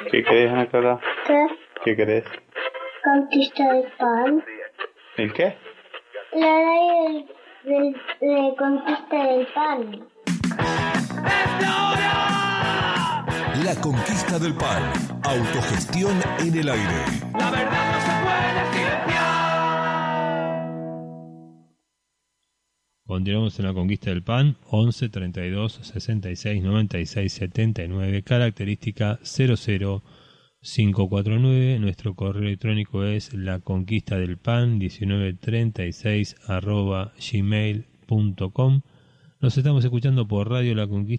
¿Qué querés, Ana Carla? ¿Qué? ¿Qué querés? Conquista del pan. ¿El qué? La ley de conquista del pan. La conquista del pan. Autogestión en el aire. La verdad no se puede silenciar. Continuamos en la conquista del pan. 11 32 66 96 79. Característica 00549. Nuestro correo electrónico es laconquistadelpan1936@gmail.com. Nos estamos escuchando por radio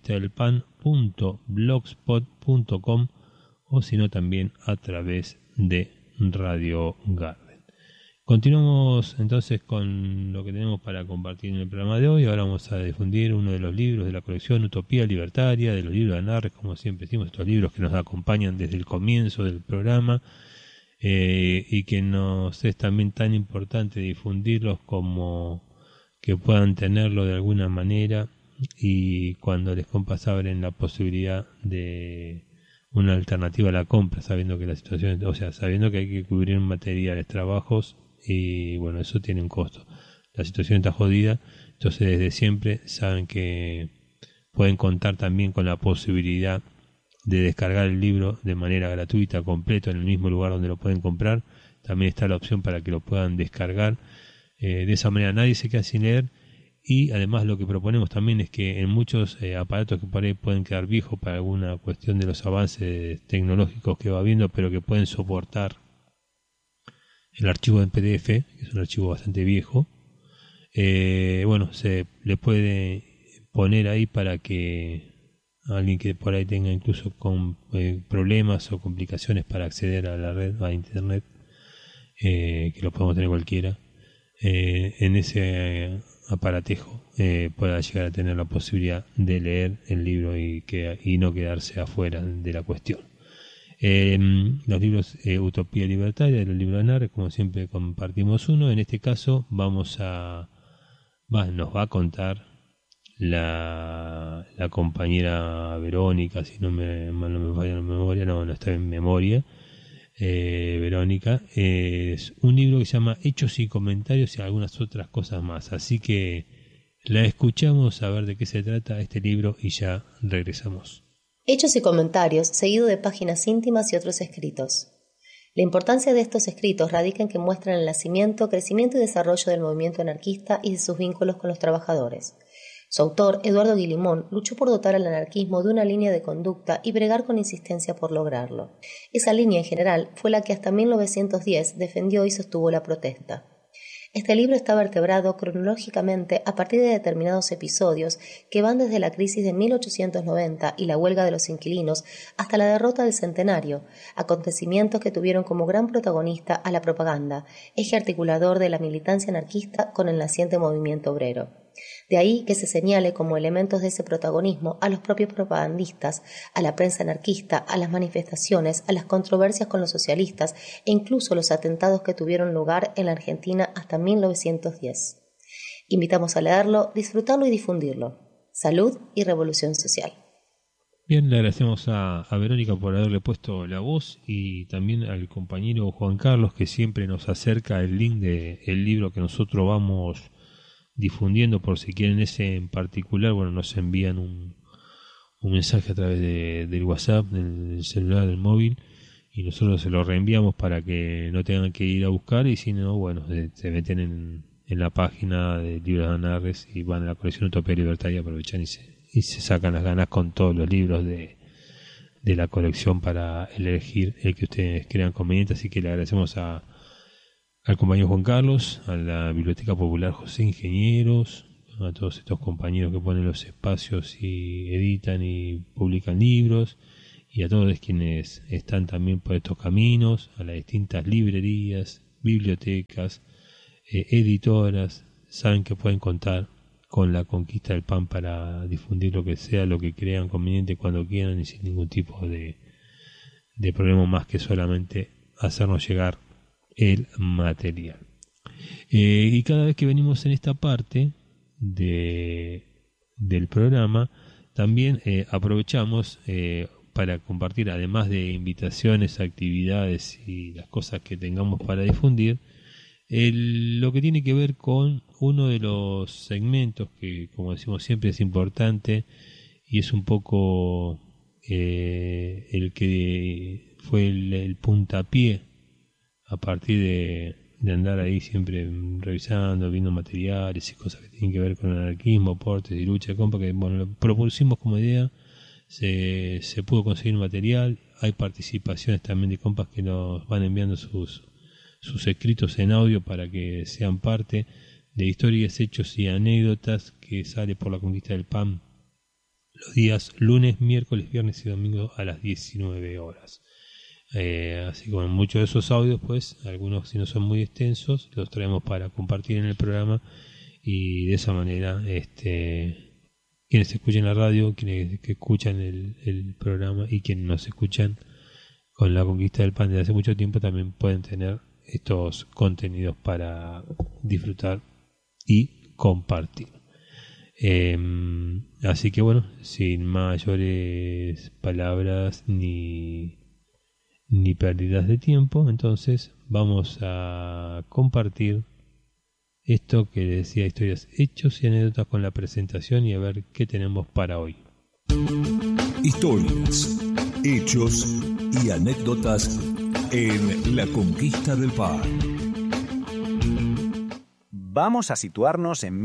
laconquistadelpan.blogspot.com o si no también a través de Radio Garden. Continuamos entonces con lo que tenemos para compartir en el programa de hoy. Ahora vamos a difundir uno de los libros de la colección Utopía Libertaria, de los libros de Anarres, como siempre decimos, estos libros que nos acompañan desde el comienzo del programa y que nos es también tan importante difundirlos como que puedan tenerlo de alguna manera, y cuando les compas abren la posibilidad de una alternativa a la compra, sabiendo que la situación, o sea, sabiendo que hay que cubrir materiales, trabajos, y bueno, eso tiene un costo. La situación está jodida, entonces desde siempre saben que pueden contar también con la posibilidad de descargar el libro de manera gratuita, completo, en el mismo lugar donde lo pueden comprar. También está la opción para que lo puedan descargar. De esa manera nadie se queda sin leer, y además lo que proponemos también es que en muchos aparatos que por ahí pueden quedar viejos para alguna cuestión de los avances tecnológicos que va habiendo, pero que pueden soportar el archivo en PDF, que es un archivo bastante viejo, bueno, se le puede poner ahí para que alguien que por ahí tenga incluso con problemas o complicaciones para acceder a la red, a internet, que lo podemos tener cualquiera, en ese aparatejo pueda llegar a tener la posibilidad de leer el libro y no quedarse afuera de la cuestión. Los libros Utopía Libertaria, de los libros de Anarres, como siempre compartimos uno. En este caso nos va a contar la compañera Verónica, si no me falla la memoria, no está en memoria. Verónica, es un libro que se llama Hechos y Comentarios y algunas otras cosas más, así que la escuchamos a ver de qué se trata este libro y ya regresamos. Hechos y comentarios, seguido de páginas íntimas y otros escritos. La importancia de estos escritos radica en que muestran el nacimiento, crecimiento y desarrollo del movimiento anarquista y de sus vínculos con los trabajadores. Su autor, Eduardo Guillimón, luchó por dotar al anarquismo de una línea de conducta y bregar con insistencia por lograrlo. Esa línea en general fue la que hasta 1910 defendió y sostuvo la protesta. Este libro está vertebrado cronológicamente a partir de determinados episodios que van desde la crisis de 1890 y la huelga de los inquilinos hasta la derrota del Centenario, acontecimientos que tuvieron como gran protagonista a la propaganda, eje articulador de la militancia anarquista con el naciente movimiento obrero. De ahí que se señale como elementos de ese protagonismo a los propios propagandistas, a la prensa anarquista, a las manifestaciones, a las controversias con los socialistas e incluso los atentados que tuvieron lugar en la Argentina hasta 1910. Invitamos a leerlo, disfrutarlo y difundirlo. Salud y revolución social. Bien, le agradecemos a Verónica por haberle puesto la voz, y también al compañero Juan Carlos, que siempre nos acerca el link del libro que nosotros vamos difundiendo. Por si quieren ese en particular, bueno, nos envían un mensaje a través del WhatsApp, del celular, del móvil, y nosotros se lo reenviamos para que no tengan que ir a buscar, y si no, bueno, se meten en la página de Libros de Anarres y van a la colección Utopía Libertaria, aprovechan y se sacan las ganas con todos los libros de la colección para elegir el que ustedes crean conveniente. Así que le agradecemos al compañero Juan Carlos, a la Biblioteca Popular José Ingenieros, a todos estos compañeros que ponen los espacios y editan y publican libros, y a todos quienes están también por estos caminos, a las distintas librerías, bibliotecas, editoras. Saben que pueden contar con la conquista del pan para difundir lo que sea, lo que crean conveniente, cuando quieran, y sin ningún tipo de problema más que solamente hacernos llegar el material. Y cada vez que venimos en esta parte del programa, también aprovechamos para compartir, además de invitaciones, actividades y las cosas que tengamos para difundir, lo que tiene que ver con uno de los segmentos que, como decimos siempre, es importante y es un poco el que fue el puntapié a partir de andar ahí siempre revisando, viendo materiales y cosas que tienen que ver con el anarquismo, aportes y lucha de compas, que bueno, lo propusimos como idea, se pudo conseguir material, hay participaciones también de compas que nos van enviando sus escritos en audio para que sean parte de historias, hechos y anécdotas que sale por la Conquista del Pan los días lunes, miércoles, viernes y domingo a las 19 horas. Así que bueno, muchos de esos audios, pues algunos, si no son muy extensos, los traemos para compartir en el programa y de esa manera quienes escuchan la radio, quienes que escuchan el programa y quienes nos escuchan con la Conquista del Pan desde hace mucho tiempo también pueden tener estos contenidos para disfrutar y compartir. Así que bueno, sin mayores palabras ni pérdidas de tiempo, entonces vamos a compartir esto que decía historias, hechos y anécdotas con la presentación y a ver qué tenemos para hoy. Historias, hechos y anécdotas en La Conquista del Pan. Vamos a situarnos en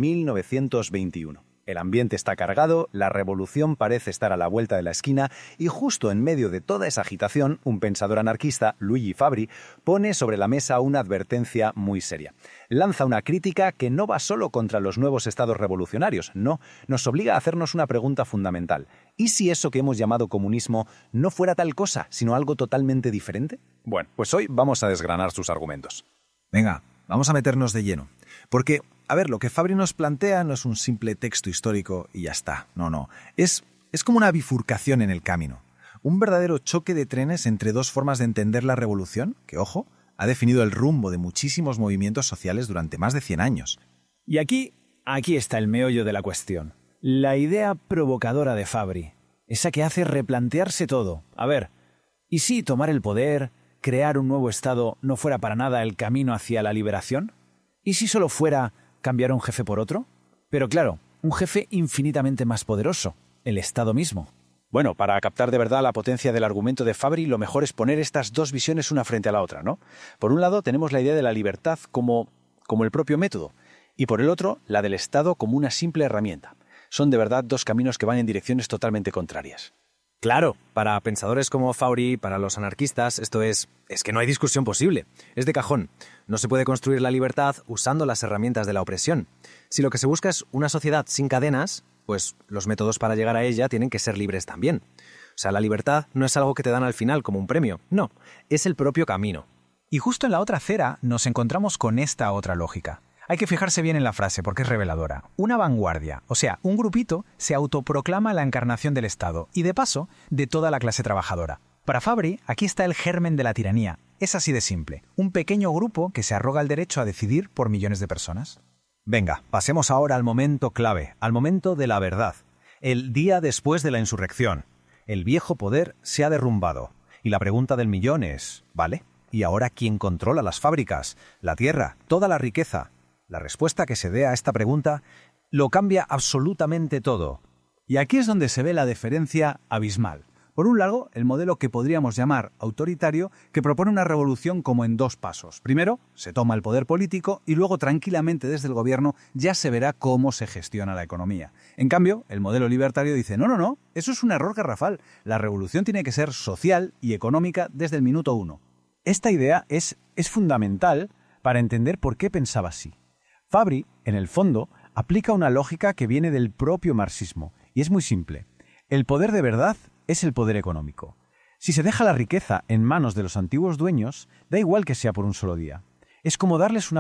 1921. El ambiente está cargado, la revolución parece estar a la vuelta de la esquina y justo en medio de toda esa agitación, un pensador anarquista, Luigi Fabri, pone sobre la mesa una advertencia muy seria. Lanza una crítica que no va solo contra los nuevos estados revolucionarios, no, nos obliga a hacernos una pregunta fundamental. ¿Y si eso que hemos llamado comunismo no fuera tal cosa, sino algo totalmente diferente? Bueno, pues hoy vamos a desgranar sus argumentos. Venga, vamos a meternos de lleno. Porque, a ver, lo que Fabri nos plantea no es un simple texto histórico y ya está. No. Es como una bifurcación en el camino. Un verdadero choque de trenes entre dos formas de entender la revolución que, ojo, ha definido el rumbo de muchísimos movimientos sociales durante más de 100 años. Y aquí está el meollo de la cuestión. La idea provocadora de Fabri. Esa que hace replantearse todo. A ver, ¿y si tomar el poder, crear un nuevo Estado, no fuera para nada el camino hacia la liberación? ¿Y si solo fuera cambiar a un jefe por otro? Pero claro, un jefe infinitamente más poderoso, el Estado mismo. Bueno, para captar de verdad la potencia del argumento de Fabri, lo mejor es poner estas dos visiones una frente a la otra, ¿no? Por un lado tenemos la idea de la libertad como el propio método, y por el otro, la del Estado como una simple herramienta. Son de verdad dos caminos que van en direcciones totalmente contrarias. Claro, para pensadores como Fabri, para los anarquistas, esto es que no hay discusión posible. Es de cajón. No se puede construir la libertad usando las herramientas de la opresión. Si lo que se busca es una sociedad sin cadenas, pues los métodos para llegar a ella tienen que ser libres también. O sea, la libertad no es algo que te dan al final como un premio. No, es el propio camino. Y justo en la otra acera nos encontramos con esta otra lógica. Hay que fijarse bien en la frase porque es reveladora. Una vanguardia, o sea, un grupito, se autoproclama la encarnación del Estado y, de paso, de toda la clase trabajadora. Para Fabri, aquí está el germen de la tiranía. Es así de simple. Un pequeño grupo que se arroga el derecho a decidir por millones de personas. Venga, pasemos ahora al momento clave, al momento de la verdad. El día después de la insurrección. El viejo poder se ha derrumbado. Y la pregunta del millón es, ¿vale? ¿Y ahora quién controla las fábricas, la tierra, toda la riqueza? La respuesta que se dé a esta pregunta lo cambia absolutamente todo. Y aquí es donde se ve la diferencia abismal. Por un lado, el modelo que podríamos llamar autoritario, que propone una revolución como en dos pasos. Primero, se toma el poder político y luego tranquilamente desde el gobierno ya se verá cómo se gestiona la economía. En cambio, el modelo libertario dice, no, eso es un error garrafal. La revolución tiene que ser social y económica desde el minuto uno. Esta idea es fundamental para entender por qué pensaba así. Fabri, en el fondo, aplica una lógica que viene del propio marxismo, y es muy simple. El poder de verdad es el poder económico. Si se deja la riqueza en manos de los antiguos dueños, da igual que sea por un solo día. Es como darles una